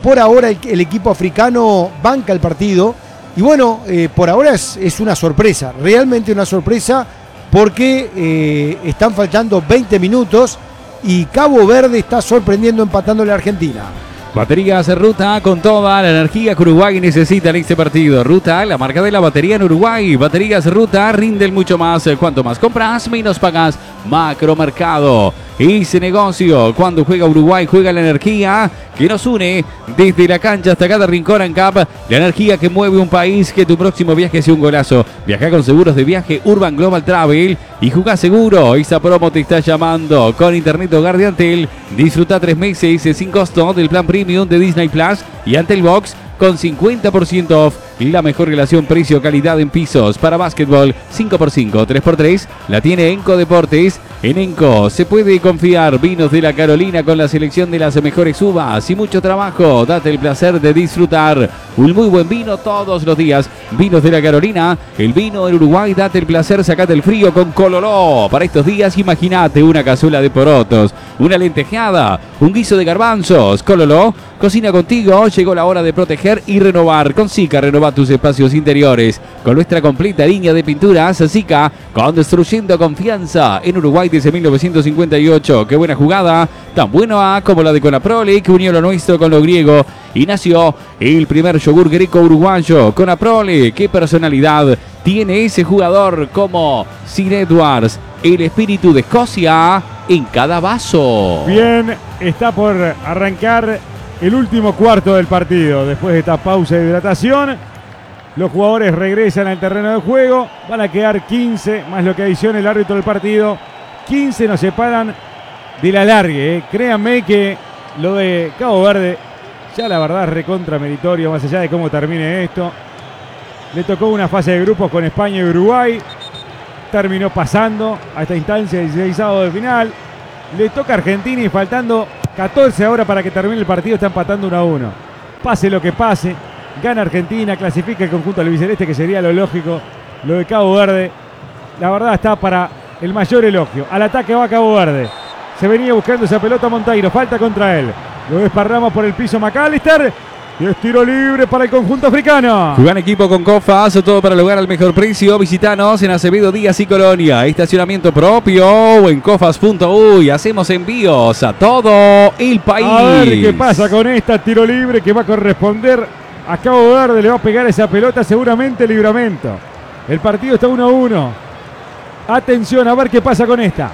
por ahora el equipo africano banca el partido. Y bueno, por ahora es una sorpresa, realmente una sorpresa, porque están faltando 20 minutos y Cabo Verde está sorprendiendo empatándole a Argentina. Baterías Ruta A con toda la energía que Uruguay necesita en este partido. Ruta A, la marca de la batería en Uruguay. Baterías Ruta A rinden mucho más. Cuanto más compras, menos pagas. Macromercado. Ese negocio. Cuando juega Uruguay, juega la energía que nos une desde la cancha hasta cada rincón en CAP. La energía que mueve un país. Que tu próximo viaje sea un golazo. Viaja con seguros de viaje Urban Global Travel y jugá seguro. Esta promo te está llamando con Internet Hogar de Antel. Disfruta 3 meses sin costo del plan Premium de Disney Plus y Antel Box con 50% off. La mejor relación precio-calidad en pisos para básquetbol 5x5, 3x3 la tiene Enco Deportes. En Enco se puede confiar. Vinos de la Carolina con la selección de las mejores uvas y mucho trabajo. Date el placer de disfrutar un muy buen vino todos los días. Vinos de la Carolina, el vino en Uruguay. Date el placer, sacate el frío con Coloró. Para estos días imagínate una cazuela de porotos, una lentejeada, un guiso de garbanzos. Coloró cocina contigo. Llegó la hora de proteger y renovar. Con Sika renova tus espacios interiores con nuestra completa línea de pinturas. Sika, construyendo confianza en Uruguay desde 1958. Qué buena jugada, tan buena como la de Conaprole, que unió lo nuestro con lo griego y nació el primer yogur greco uruguayo. Conaprole, qué personalidad tiene ese jugador como Sir Edwards, el espíritu de Escocia en cada vaso. Bien, está por arrancar el último cuarto del partido. Después de esta pausa de hidratación, los jugadores regresan al terreno de juego. Van a quedar 15, más lo que adicione el árbitro del partido. 15 nos separan del alargue. Créanme que lo de Cabo Verde, ya la verdad, recontra meritorio, más allá de cómo termine esto. Le tocó una fase de grupos con España y Uruguay. Terminó pasando a esta instancia del 16avo de final. Le toca a Argentina y faltando 14 horas para que termine el partido, está empatando 1-1. Pase lo que pase, gana Argentina, clasifica el conjunto albiceleste, que sería lo lógico. Lo de Cabo Verde, la verdad, está para el mayor elogio. Al ataque va Cabo Verde. Se venía buscando esa pelota Monteiro, falta contra él. Lo desparrama por el piso McAllister. Y es tiro libre para el conjunto africano. Juega en equipo con Cofas, todo para lograr el mejor precio. Visítanos en Acevedo Díaz y Colonia. Estacionamiento propio o en cofas.uy. Hacemos envíos a todo el país. A ver qué pasa con esta tiro libre que va a corresponder a Cabo Verde. Le va a pegar esa pelota seguramente Libramento. El partido está 1-1. Atención a ver qué pasa con esta.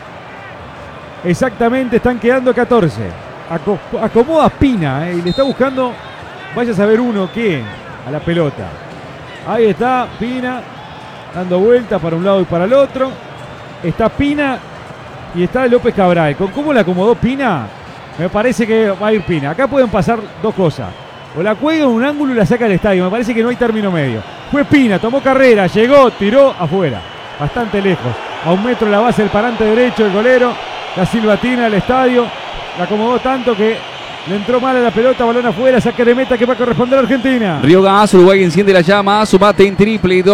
Exactamente, están quedando 14. Acomoda Pina y le está buscando, vaya a saber uno qué, a la pelota. Ahí está Pina dando vueltas para un lado y para el otro. Está Pina y está López Cabral. Con cómo la acomodó Pina, me parece que va a ir Pina. Acá pueden pasar dos cosas. O la cuelga en un ángulo y la saca al estadio. Me parece que no hay término medio. Fue Pina, tomó carrera, llegó, tiró afuera. Bastante lejos. A 1 metro la base del parante derecho, el golero. La silbatina al estadio. La acomodó tanto que le entró mal a la pelota, balón afuera, saque de meta que va a corresponder a Argentina. Río Gas, Uruguay enciende la llama. Sumate en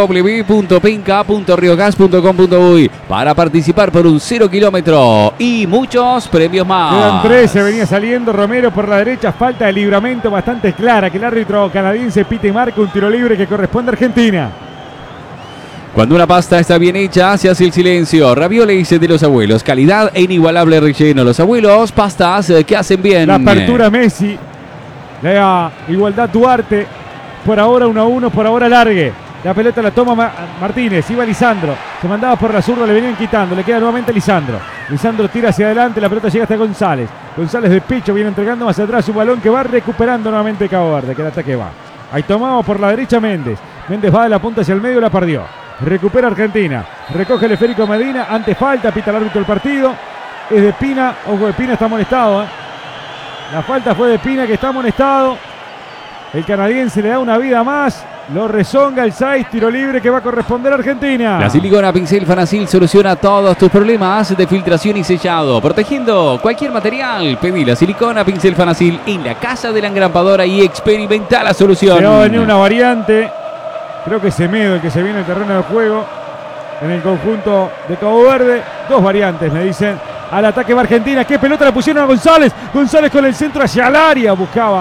www.penca.riogas.com.uy para participar por un 0 kilómetro y muchos premios más. Quedan 13, venía saliendo Romero por la derecha, falta de Libramento bastante clara, que el árbitro canadiense pite y marca un tiro libre que corresponde a Argentina. Cuando una pasta está bien hecha, se hace el silencio. Ravioles de los abuelos, calidad e inigualable relleno. Los abuelos, pastas que hacen bien. La apertura Messi, la igualdad Duarte. Por ahora 1-1, por ahora largue. La pelota la toma Martínez, iba Lisandro. Se mandaba por la zurda, le venían quitando. Le queda nuevamente Lisandro. Lisandro tira hacia adelante, la pelota llega hasta González. González de pecho viene entregando más atrás un balón que va recuperando nuevamente Cabo Verde, que el ataque va. Ahí tomamos por la derecha Méndez. Méndez va de la punta hacia el medio, la perdió. Recupera Argentina, recoge el esférico Medina, ante falta, pita el árbitro del partido, es de Pina, ojo de Pina está amonestado, la falta fue de Pina que está amonestado, el canadiense le da una vida más, lo rezonga el 6, tiro libre que va a corresponder a Argentina. La silicona Pincel Fanacil soluciona todos tus problemas de filtración y sellado, protegiendo cualquier material. Pedí la silicona Pincel Fanacil en la casa de la engrampadora y experimenta la solución. Se va a venir una variante. Creo que Semedo el que se viene al terreno de juego en el conjunto de Cabo Verde. Dos variantes, me dicen. Al ataque va Argentina. ¿Qué pelota le pusieron a González? González con el centro hacia el área. Buscaba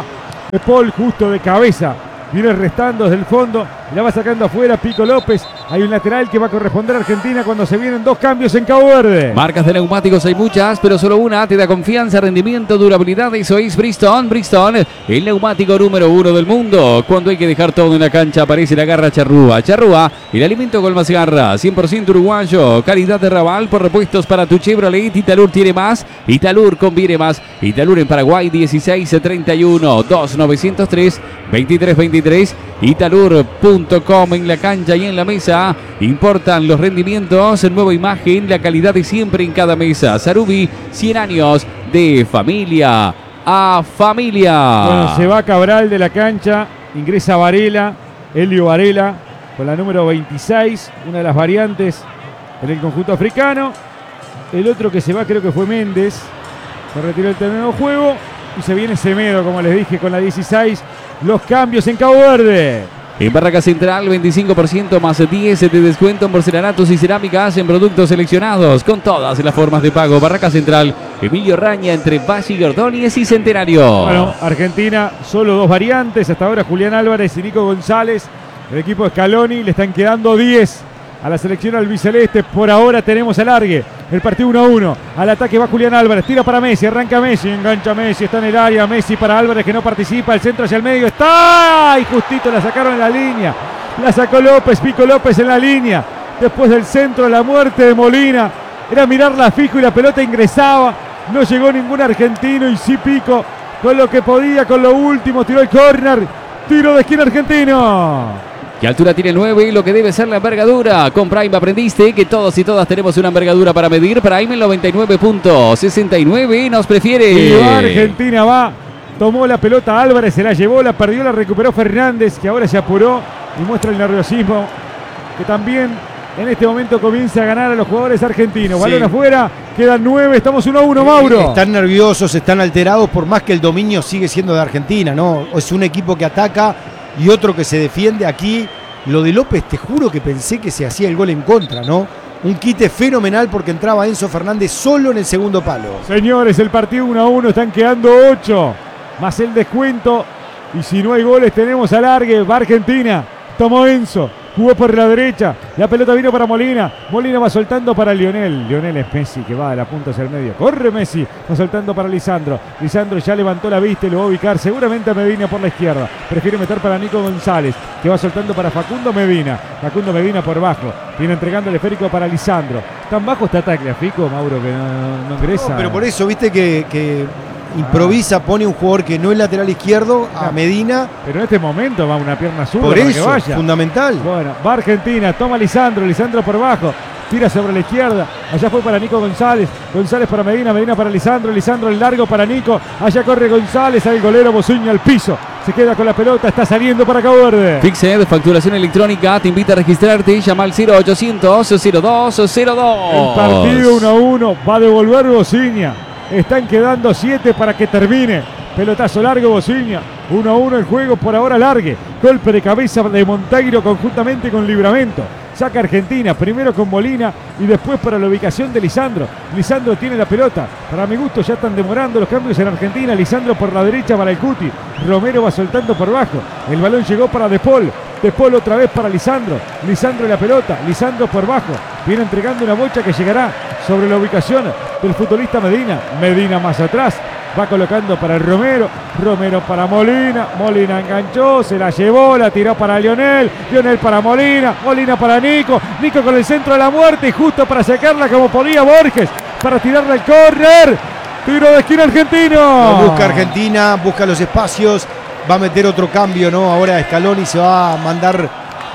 De Paul justo de cabeza. Viene restando desde el fondo. La va sacando afuera Pico López. Hay un lateral que va a corresponder a Argentina cuando se vienen 2 cambios en Cabo Verde. Marcas de neumáticos hay muchas, pero solo una te da confianza, rendimiento, durabilidad. Eso es Bridgestone. Bridgestone, el neumático número 1 del mundo. Cuando hay que dejar todo en la cancha, aparece la garra Charrúa. Charrúa, el alimento con más garra. 100% uruguayo. Calidad de Raval por repuestos para tu Chevrolet. Italur tiene más. Italur conviene más. Italur en Paraguay 1631 2903 2323. Italur.com en la cancha y en la mesa. Importan los rendimientos, nueva imagen, la calidad de siempre en cada mesa. Sarubi, 100 años de familia a familia. Bueno, se va Cabral de la cancha, ingresa Varela, Helio Varela, con la número 26, una de las variantes en el conjunto africano. El otro que se va creo que fue Méndez, se retiró el terreno de juego y se viene Semedo, como les dije, con la 16. Los cambios en Cabo Verde. En Barraca Central, 25% más 10 de descuento en porcelanatos y cerámicas en productos seleccionados con todas las formas de pago. Barraca Central, Emilio Raña entre Valle y Ordóñez y Centenario. Bueno, Argentina, solo 2 variantes. Hasta ahora Julián Álvarez y Nico González. El equipo de Scaloni le están quedando 10 a la selección albiceleste. Por ahora tenemos alargue. El partido 1-1. Al ataque va Julián Álvarez. Tira para Messi. Arranca Messi. Engancha Messi. Está en el área. Messi para Álvarez que no participa. El centro hacia el medio. Está. Y justito la sacaron en la línea. La sacó López. Pico López en la línea. Después del centro, la muerte de Molina. Era mirarla fijo y la pelota ingresaba. No llegó ningún argentino. Y sí Pico con lo que podía, con lo último. Tiró el córner. Tiro de esquina argentino. ¿Qué altura tiene 9? Lo que debe ser la envergadura. Con Prime aprendiste que todos y todas tenemos una envergadura para medir. Prime el 99.69 nos prefiere. Y va Argentina, va. Tomó la pelota Álvarez, se la llevó, la perdió, la recuperó Fernández, que ahora se apuró y muestra el nerviosismo que también en este momento comienza a ganar a los jugadores argentinos. Sí. Balón afuera, quedan 9, estamos 1-1, Mauro. Están nerviosos, están alterados, por más que el dominio sigue siendo de Argentina, ¿no? Es un equipo que ataca y otro que se defiende. Aquí lo de López, te juro que pensé que se hacía el gol en contra, ¿no? Un quite fenomenal porque entraba Enzo Fernández solo en el segundo palo. Señores, el partido 1-1, están quedando 8, más el descuento. Y si no hay goles tenemos alargue, va Argentina, tomó Enzo. Jugó por la derecha, la pelota vino para Molina. Molina va soltando para Lionel. Lionel es Messi que va de la punta hacia el medio. Corre Messi, va soltando para Lisandro. Lisandro ya levantó la vista y lo va a ubicar seguramente a Medina por la izquierda. Prefiere meter para Nico González, que va soltando para Facundo Medina. Facundo Medina por bajo. Viene entregando el esférico para Lisandro. Tan bajo está Tagliafico, Mauro, que no ingresa. No, pero por eso, viste que improvisa, pone un jugador que no es lateral izquierdo a Medina. Pero en este momento va una pierna zurda por para eso, que vaya. Fundamental. Bueno, va Argentina, toma Lisandro por bajo. Tira sobre la izquierda, allá fue para Nico González, González para Medina, Medina para Lisandro el largo para Nico, allá corre González, al golero Bosuña al piso, se queda con la pelota, está saliendo para Cabo Verde. Fixed, facturación electrónica, te invita a registrarte, llama al 0800-0202. El partido 1-1, va a devolver Bosuña, están quedando 7 para que termine, pelotazo largo Bosuña, 1-1 el juego, por ahora largue, golpe de cabeza de Monteiro conjuntamente con Livramento. Saca Argentina, primero con Molina y después para la ubicación de Lisandro. Lisandro tiene la pelota. Para mi gusto ya están demorando los cambios en Argentina. Lisandro por la derecha para el Cuti. Romero va soltando por bajo. El balón llegó para De Paul. De Paul otra vez para Lisandro. Lisandro la pelota. Lisandro por bajo. Viene entregando una bocha que llegará sobre la ubicación del futbolista Medina. Medina más atrás. Va colocando para el Romero. Romero para Molina. Molina enganchó. Se la llevó. La tiró para Lionel. Lionel para Molina. Molina para Nico. Nico con el centro de la muerte. Y justo para sacarla como podía Borges. Para tirarle el córner. Tiro de esquina argentino. Lo busca Argentina. Busca los espacios. Va a meter otro cambio, ¿no? Ahora Scaloni se va a mandar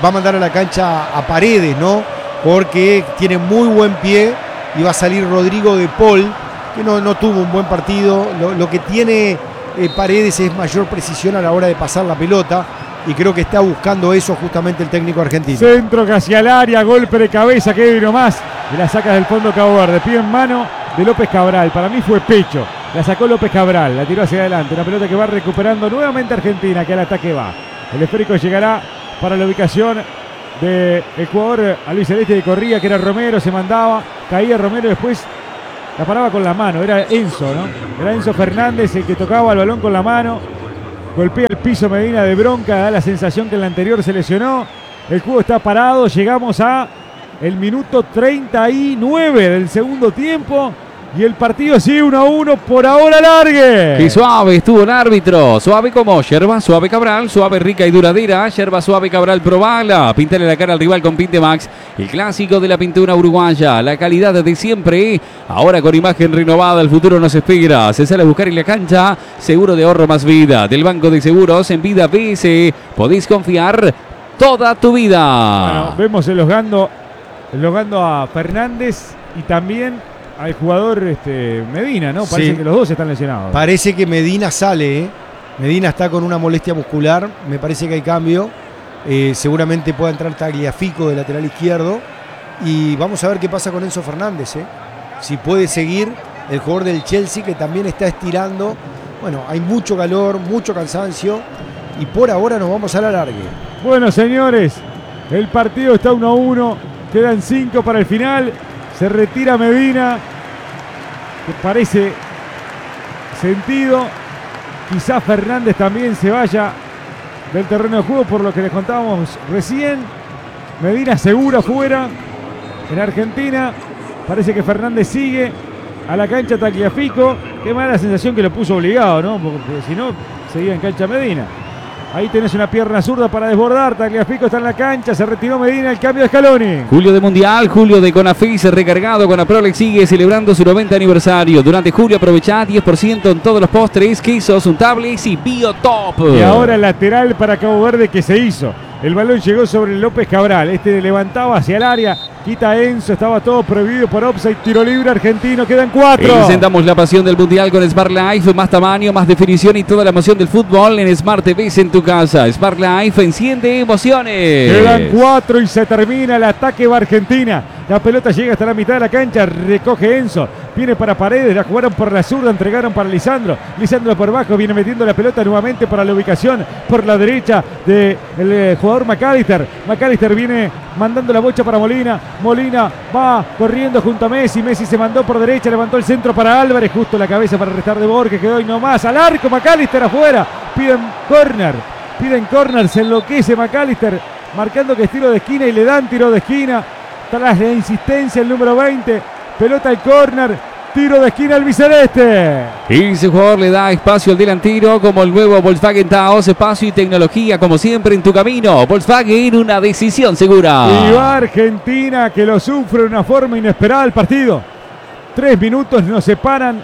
a la cancha a Paredes, ¿no? Porque tiene muy buen pie. Y va a salir Rodrigo De Paul, que no tuvo un buen partido. Lo que tiene Paredes es mayor precisión a la hora de pasar la pelota y creo que está buscando eso justamente el técnico argentino. Centro que hacia el área, golpe de cabeza, que vino más y la saca del fondo Cabo Verde. Pie en mano de López Cabral, para mí fue pecho, la sacó López Cabral, la tiró hacia adelante, una pelota que va recuperando nuevamente Argentina, que al ataque va. El esférico llegará para la ubicación del jugador albiceleste de corría, que era Romero, se mandaba, caía Romero, después la paraba con la mano, era Enzo, ¿no? Era Enzo Fernández el que tocaba el balón con la mano. Golpea el piso Medina de bronca, da la sensación que en la anterior se lesionó. El juego está parado, llegamos a el minuto 39 del segundo tiempo. Y el partido sigue 1-1, por ahora largue. Y suave estuvo el árbitro. Suave como yerba, suave Cabral, suave rica y duradera. Yerba suave Cabral probala. Píntale la cara al rival con Pintemax. El clásico de la pintura uruguaya. La calidad de siempre. Ahora con imagen renovada, el futuro nos espera. Se sale a buscar en la cancha. Seguro de ahorro más vida. Del Banco de Seguros en Vida BS. Podéis confiar toda tu vida. Bueno, vemos elogando a Fernández y también al jugador Medina, ¿no? Parece que los dos están lesionados. Parece que Medina sale, ¿eh? Medina está con una molestia muscular. Me parece que hay cambio. Seguramente pueda entrar Tagliafico de lateral izquierdo. Y vamos a ver qué pasa con Enzo Fernández, ¿eh? Si puede seguir el jugador del Chelsea, que también está estirando. Bueno, hay mucho calor, mucho cansancio. Y por ahora nos vamos a la largue. Bueno, señores, el partido está 1-1. Quedan 5 para el final. Se retira Medina, que parece sentido. Quizás Fernández también se vaya del terreno de juego por lo que les contábamos recién. Medina segura fuera en Argentina. Parece que Fernández sigue a la cancha Tagliafico. Qué mala sensación que lo puso obligado, ¿no? Porque si no, seguía en cancha Medina. Ahí tenés una pierna zurda para desbordar. Tagliafico está en la cancha. Se retiró Medina. El cambio de Scaloni. Julio de Mundial, Julio de Conafis recargado. Conaprolex sigue celebrando su 90 aniversario. Durante julio aprovechá 10% en todos los postres, quesos, untables y Biotop. Y ahora el lateral para Cabo Verde que se hizo. El balón llegó sobre López Cabral. Levantaba hacia el área. Quita Enzo. Estaba todo prohibido por offside. Tiro libre argentino. Quedan 4. Presentamos la pasión del Mundial con Smart Life. Más tamaño, más definición y toda la emoción del fútbol en Smart TV en tu casa. Smart Life enciende emociones. Quedan 4 y se termina el ataque va Argentina. La pelota llega hasta la mitad de la cancha. Recoge Enzo. Viene para Paredes. La jugaron por la zurda. Entregaron para Lisandro. Lisandro por bajo. Viene metiendo la pelota nuevamente para la ubicación por la derecha del jugador McAllister. McAllister viene mandando la bocha para Molina. Molina va corriendo junto a Messi. Messi se mandó por derecha. Levantó el centro para Álvarez. Justo la cabeza para restar de Borges. Quedó y no más. Al arco. McAllister afuera. Piden córner. Se enloquece McAllister. Marcando que es tiro de esquina y le dan tiro de esquina. Tras la insistencia el número 20. Pelota al córner. Tiro de esquina al biceleste. Y ese jugador le da espacio al delantero como el nuevo Volkswagen Taos. Espacio y tecnología como siempre en tu camino. Volkswagen, una decisión segura. Y va Argentina que lo sufre de una forma inesperada el partido. 3 minutos nos separan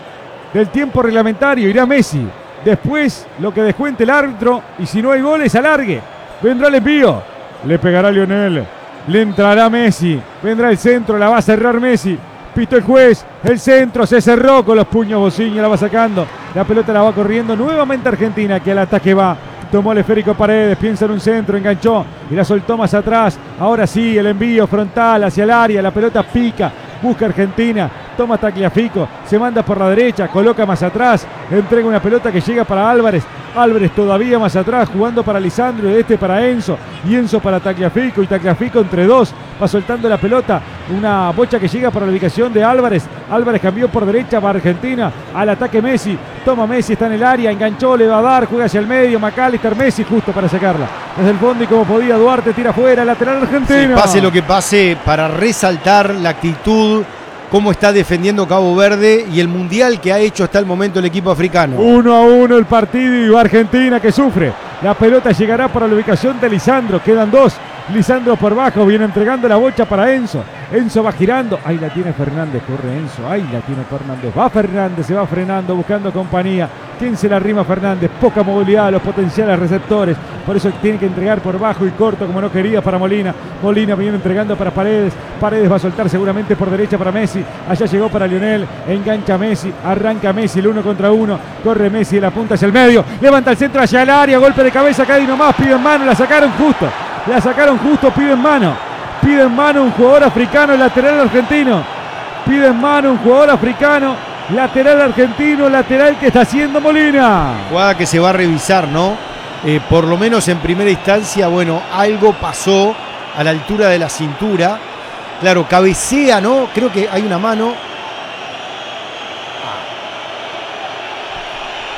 del tiempo reglamentario. Irá Messi. Después lo que descuente el árbitro. Y si no hay goles, alargue. Vendrá el envío. Le pegará Lionel. Le entrará Messi. Vendrá el centro. La va a cerrar Messi. Pito el juez. El centro se cerró con los puños. Bociño la va sacando. La pelota la va corriendo nuevamente Argentina, que al ataque va. Tomó el esférico Paredes. Piensa en un centro. Enganchó. Y la soltó más atrás. Ahora sí, el envío frontal hacia el área. La pelota pica. Busca Argentina. Toma Tagliafico. Se manda por la derecha. Coloca más atrás. Entrega una pelota que llega para Álvarez. Álvarez todavía más atrás, jugando para Lisandro, para Enzo, y Enzo para Tagliafico, y Tagliafico entre dos, va soltando la pelota, una bocha que llega para la ubicación de Álvarez. Álvarez cambió por derecha para Argentina, al ataque Messi, toma Messi, está en el área, enganchó, le va a dar, juega hacia el medio, McAllister, Messi justo para sacarla, desde el fondo y como podía, Duarte tira fuera, lateral argentino. Sí, pase lo que pase, para resaltar la actitud, cómo está defendiendo Cabo Verde y el mundial que ha hecho hasta el momento el equipo africano. 1-1 el partido y va Argentina que sufre. La pelota llegará para la ubicación de Lisandro. Quedan 2. Lisandro por bajo. Viene entregando la bocha para Enzo. Enzo va girando. Ahí la tiene Fernández. Corre Enzo. Ahí la tiene Fernández. Va Fernández. Se va frenando buscando compañía. ¿Quién se la rima Fernández? Poca movilidad a los potenciales receptores. Por eso tiene que entregar por bajo y corto como no quería para Molina. Molina viene entregando para Paredes. Paredes va a soltar seguramente por derecha para Messi. Allá llegó para Lionel. Engancha Messi. Arranca Messi el 1 contra 1. Corre Messi. La punta hacia el medio. Levanta el centro hacia el área. Golpe de cabeza. Cae nomás. Piden mano. La sacaron justo. La sacaron justo. Piden mano. Piden mano un jugador africano. Lateral argentino. Piden mano un jugador africano. Lateral argentino. Lateral que está haciendo Molina. Jugada que se va a revisar, ¿no? Por lo menos en primera instancia, bueno, algo pasó a la altura de la cintura. Claro, cabecea, ¿no? Creo que hay una mano.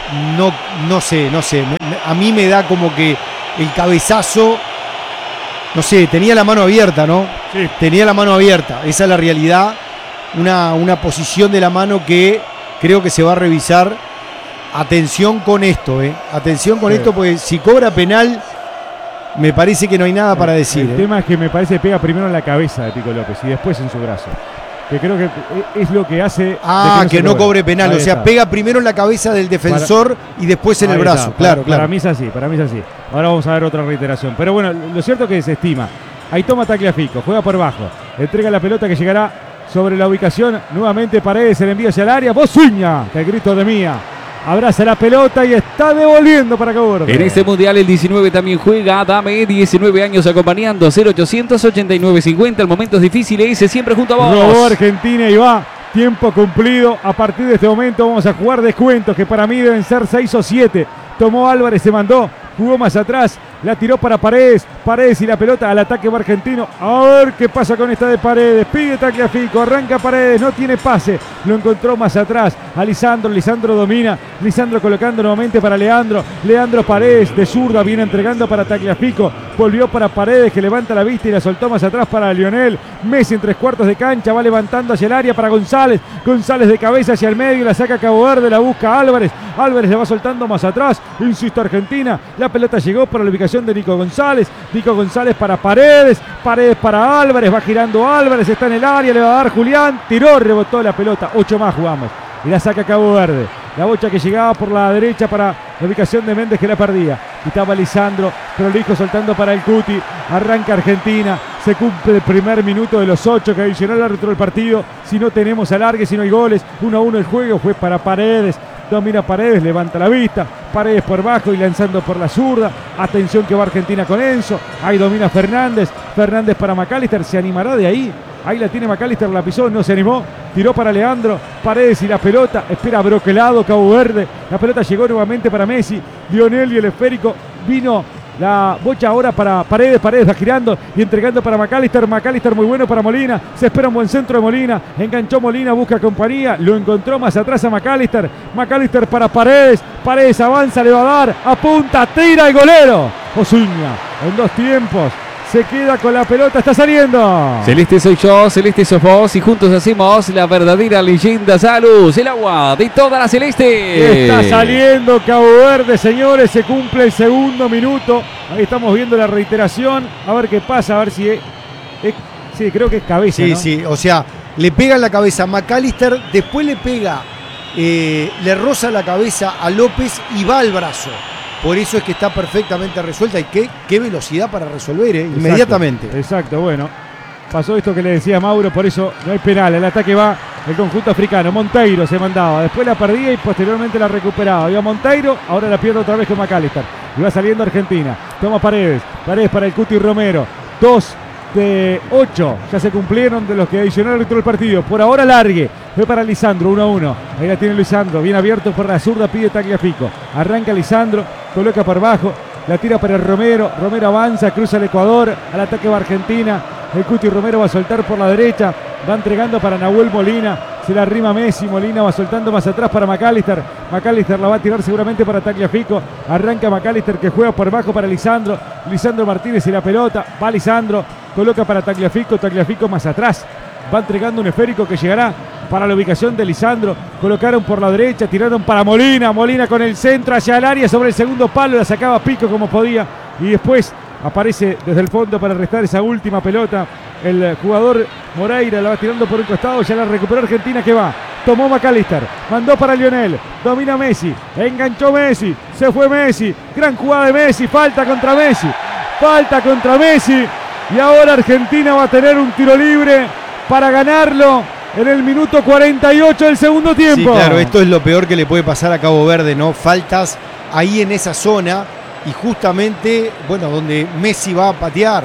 no sé. A mí me da como que el cabezazo, no sé, tenía la mano abierta, ¿no? Sí. Tenía la mano abierta, esa es la realidad. Una posición de la mano que creo que se va a revisar. Atención con esto, atención con esto, porque si cobra penal, me parece que no hay nada para decir. El tema es que me parece que pega primero en la cabeza de Pico López y después en su brazo. Que creo que es lo que hace. Que no cobre penal. O sea, pega primero en la cabeza del defensor y después en el brazo. Claro. Para mí es así. Ahora vamos a ver otra reiteración. Pero bueno, lo cierto es que se estima. Ahí toma Tagliafico, juega por bajo. Entrega la pelota que llegará sobre la ubicación. Nuevamente Paredes, el envío hacia el área. Bosuña, que el grito de Mía. Abraza la pelota y está devolviendo para Cabo Verde. En este mundial el 19 también juega Dame, 19 años acompañando, 0800 8950 en momentos difíciles, siempre junto a vos. Robó Argentina y va, tiempo cumplido. A partir de este momento vamos a jugar descuentos que para mí deben ser 6 o 7. Tomó Álvarez, se mandó, jugó más atrás, la tiró para Paredes y la pelota al ataque va argentino. A ver qué pasa con esta de Paredes, pide Tagliafico, arranca Paredes, no tiene pase, lo encontró más atrás a Lisandro domina, Lisandro colocando nuevamente para Leandro Paredes de zurda, viene entregando para Tagliafico, volvió para Paredes que levanta la vista y la soltó más atrás para Lionel Messi en 3/4 de cancha, va levantando hacia el área para González de cabeza hacia el medio, la saca Cabo Verde, la busca Álvarez le va soltando más atrás, insiste Argentina, la pelota llegó para la ubicación de Nico González para Paredes para Álvarez, va girando Álvarez, está en el área, le va a dar Julián, tiró, rebotó la pelota, 8 más jugamos y la saca Cabo Verde. La bocha que llegaba por la derecha para la ubicación de Méndez que la perdía. Quitaba Lisandro, pero lo dijo soltando para el Cuti. Arranca Argentina. Se cumple el primer minuto de los 8 que adicionó el árbitro del partido. Si no tenemos alargue, si no hay goles. 1-1 el juego. Fue para Paredes. Domina Paredes, levanta la vista. Paredes por bajo y lanzando por la zurda. Atención que va Argentina con Enzo. Ahí domina Fernández. Fernández para McAllister. ¿Se animará de ahí? Ahí la tiene McAllister, la pisó, no se animó. Tiró para Leandro, Paredes y la pelota. Espera broquelado Cabo Verde. La pelota llegó nuevamente para Messi. Lionel y el esférico. Vino la bocha ahora para Paredes. Paredes va girando y entregando para McAllister. McAllister muy bueno para Molina. Se espera un buen centro de Molina. Enganchó Molina, busca compañía. Lo encontró más atrás a McAllister. McAllister para Paredes. Paredes avanza, le va a dar. Apunta, tira el golero. Osuña en 2 tiempos. Se queda con la pelota, está saliendo. Celeste soy yo, celeste sos vos y juntos hacemos la verdadera leyenda. Salud, el agua de toda la celeste. Está saliendo Cabo Verde, señores. Se cumple el segundo minuto. Ahí estamos viendo la reiteración. A ver qué pasa, a ver si sí, creo que es cabeza. Sí, ¿no? sí, o sea, le pega en la cabeza a McAllister, después le pega, le roza la cabeza a López y va al brazo. Por eso es que está perfectamente resuelta y qué velocidad para resolver, inmediatamente. Exacto, bueno. Pasó esto que le decía Mauro, por eso no hay penal. El ataque va el conjunto africano. Monteiro se mandaba, después la perdía y posteriormente la recuperaba. Iba Monteiro, ahora la pierde otra vez con McAllister. Y va saliendo Argentina. Toma Paredes para el Cuti Romero. 2 de 8. Ya se cumplieron de los que adicionó el del partido. Por ahora largue. Fue para Lisandro, 1-1. Ahí la tiene Lisandro. Bien abierto por la zurda, pide Tagliafico. Arranca Lisandro, coloca por bajo. La tira para el Romero. Romero avanza, cruza el Ecuador. Al ataque va Argentina. El Cuti Romero va a soltar por la derecha. Va entregando para Nahuel Molina. Se la arrima Messi. Molina va soltando más atrás para McAllister. McAllister la va a tirar seguramente para Tagliafico. Arranca McAllister que juega por bajo para Lisandro. Lisandro Martínez y la pelota. Va Lisandro. Coloca para Tagliafico. Tagliafico más atrás. Va entregando un esférico que llegará para la ubicación de Lisandro. Colocaron por la derecha. Tiraron para Molina. Molina con el centro hacia el área sobre el segundo palo. La sacaba Pico como podía. Y después aparece desde el fondo para restar esa última pelota. El jugador Moreira la va tirando por un costado. Ya la recuperó Argentina que va. Tomó McAllister. Mandó para Lionel. Domina Messi. Enganchó Messi. Se fue Messi. Gran jugada de Messi. Falta contra Messi. Falta contra Messi. Y ahora Argentina va a tener un tiro libre para ganarlo en el minuto 48 del segundo tiempo. Sí, claro, esto es lo peor que le puede pasar a Cabo Verde, ¿no? Faltas ahí en esa zona y justamente, bueno, donde Messi va a patear.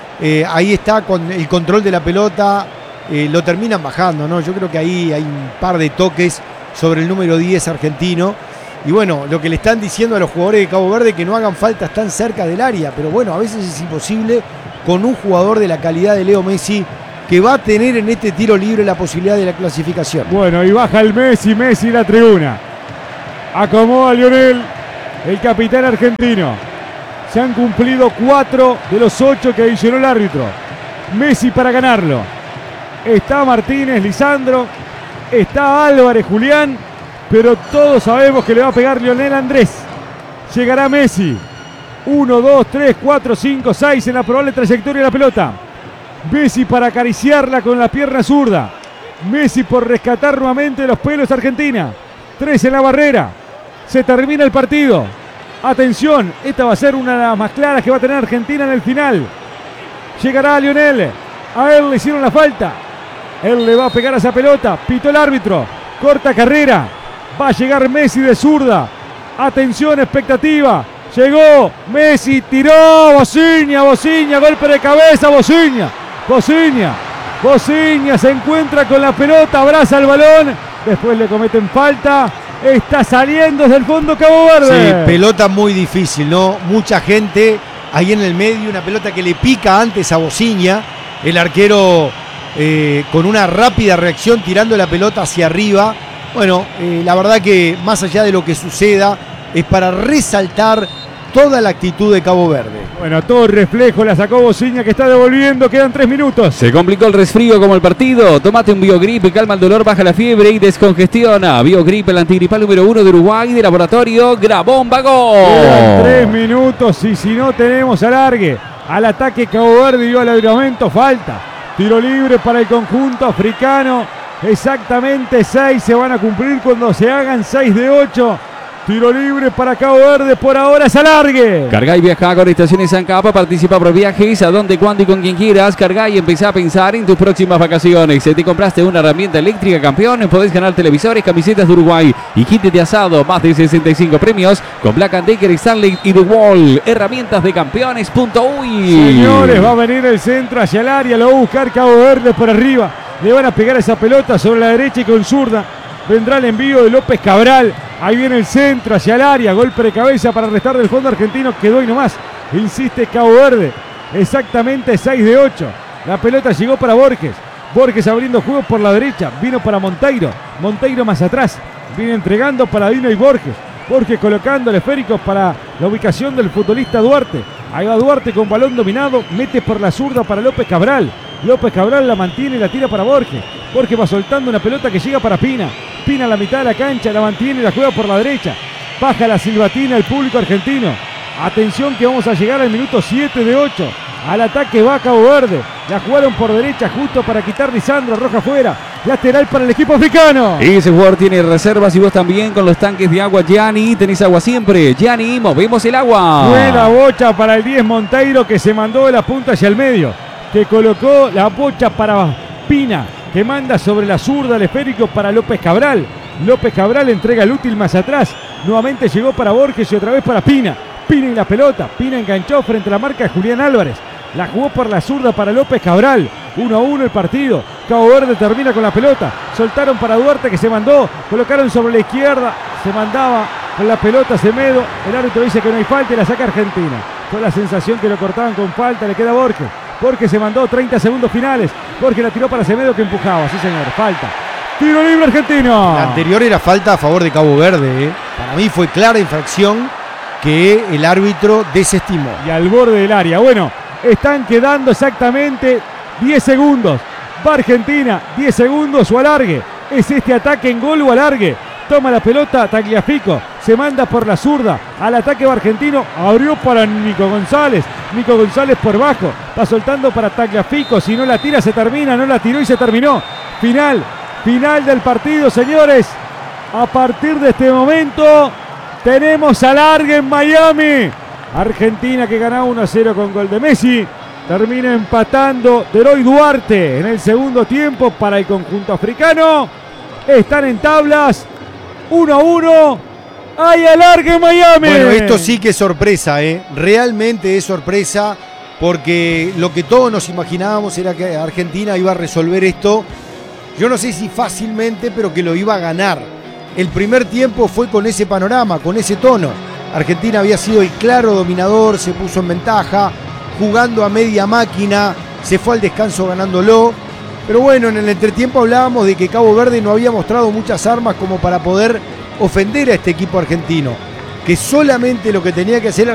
Ahí está con el control de la pelota, lo terminan bajando, ¿no? Yo creo que ahí hay un par de toques sobre el número 10 argentino. Y bueno, lo que le están diciendo a los jugadores de Cabo Verde que no hagan faltas tan cerca del área, pero bueno, a veces es imposible con un jugador de la calidad de Leo Messi, que va a tener en este tiro libre la posibilidad de la clasificación. Bueno, y baja el Messi la tribuna. Acomoda a Lionel, el capitán argentino. Se han cumplido 4 de los 8 que adicionó el árbitro. Messi para ganarlo. Está Martínez, Lisandro. Está Álvarez, Julián. Pero todos sabemos que le va a pegar Lionel Andrés. Llegará Messi. 1, 2, 3, 4, 5, 6 en la probable trayectoria de la pelota. Messi para acariciarla con la pierna zurda. Messi por rescatar nuevamente los pelos a Argentina. 3 en la barrera. Se termina el partido. Atención, esta va a ser una de las más claras que va a tener Argentina en el final. Llegará Lionel. A él le hicieron la falta. Él le va a pegar a esa pelota. Pitó el árbitro. Corta carrera. Va a llegar Messi de zurda. Atención, expectativa. Llegó Messi, tiró. Bocinha, golpe de cabeza. Bocinha se encuentra con la pelota. Abraza el balón. Después le cometen falta. Está saliendo desde el fondo Cabo Verde. Sí, pelota muy difícil, ¿no? Mucha gente ahí en el medio, una pelota que le pica antes a Bocinha. El arquero con una rápida reacción tirando la pelota hacia arriba. Bueno, la verdad que más allá de lo que suceda, es para resaltar toda la actitud de Cabo Verde. Bueno, todo reflejo la sacó Bocinha, que está devolviendo, quedan 3 minutos. Se complicó el resfrío como el partido. Tómate un Biogrip, calma el dolor, baja la fiebre y descongestiona. Biogrip, el antigripal número 1 de Uruguay, de laboratorio Grabón Vago. Quedan 3 minutos y si no tenemos alargue. Al ataque Cabo Verde dio al libramiento, falta. Tiro libre para el conjunto africano. Exactamente 6 se van a cumplir cuando se hagan 6 de 8. Tiro libre para Cabo Verde, por ahora es alargue. Cargá y viaja con Estaciones San Capa, participa por viajes a donde, cuándo y con quien quieras. Cargá y empezá a pensar en tus próximas vacaciones. Si te compraste una herramienta eléctrica, campeón, podés ganar televisores, camisetas de Uruguay y kit de asado. Más de 65 premios con Black & Decker, Stanley y The Wall. Herramientas de campeones.uy. Señores, va a venir el centro hacia el área, lo va a buscar Cabo Verde por arriba. Le van a pegar esa pelota sobre la derecha y con zurda. Vendrá el envío de López Cabral. Ahí viene el centro hacia el área. Golpe de cabeza para restar del fondo argentino. Quedó y nomás. Insiste Cabo Verde. Exactamente 6 de 8. La pelota llegó para Borges. Borges abriendo juego por la derecha. Vino para Monteiro. Monteiro más atrás. Viene entregando para Dino y Borges. Borges colocando el esférico para la ubicación del futbolista Duarte. Ahí va Duarte con balón dominado. Mete por la zurda para López Cabral. López Cabral la mantiene y la tira para Borges. Borges va soltando una pelota que llega para Pina. Pina a la mitad de la cancha, la mantiene y la juega por la derecha. Baja la silbatina el público argentino. Atención que vamos a llegar al minuto 7 de 8. Al ataque va Cabo Verde. La jugaron por derecha justo para quitar Lisandro. Roja afuera. Lateral para el equipo africano. Y ese jugador tiene reservas y vos también con los tanques de agua Gianni. Tenés agua siempre. Gianni, movemos el agua. Buena bocha para el 10 Monteiro, que se mandó de la punta hacia el medio. Que colocó la bocha para Pina, que manda sobre la zurda el esférico para López Cabral. López Cabral entrega el útil más atrás. Nuevamente llegó para Borges y otra vez para Pina. Pina y la pelota. Pina enganchó frente a la marca de Julián Álvarez. La jugó por la zurda para López Cabral. 1-1 el partido. Cabo Verde termina con la pelota. Soltaron para Duarte, que se mandó. Colocaron sobre la izquierda. Se mandaba con la pelota Semedo. El árbitro dice que no hay falta y la saca Argentina. Fue la sensación que lo cortaban con falta. Le queda Borges. Borges se mandó 30 segundos finales. Borges la tiró para Semedo, que empujaba. Sí, señor. Falta. Tiro libre argentino. La anterior era falta a favor de Cabo Verde. Para mí fue clara infracción que el árbitro desestimó. Y al borde del área. Bueno, están quedando exactamente 10 segundos. Va Argentina, 10 segundos o alargue. Es este ataque en gol o alargue. Toma la pelota Tagliafico. Se manda por la zurda. Al ataque va argentino. Abrió para Nico González. Nico González por bajo. Va soltando para Tagliafico. Si no la tira se termina. No la tiró y se terminó. Final del partido, señores. A partir de este momento tenemos alargue en Miami. Argentina, que ganaba 1-0 con gol de Messi, termina empatando Deroy Duarte en el segundo tiempo para el conjunto africano. Están en tablas 1-1. ¡Hay alargue en Miami! Bueno, esto sí que es sorpresa, realmente es sorpresa, porque lo que todos nos imaginábamos era que Argentina iba a resolver esto, yo no sé si fácilmente, pero que lo iba a ganar. El primer tiempo fue con ese panorama, con ese tono. Argentina había sido el claro dominador, se puso en ventaja, jugando a media máquina, se fue al descanso ganándolo. Pero bueno, en el entretiempo hablábamos de que Cabo Verde no había mostrado muchas armas como para poder ofender a este equipo argentino, que solamente lo que tenía que hacer era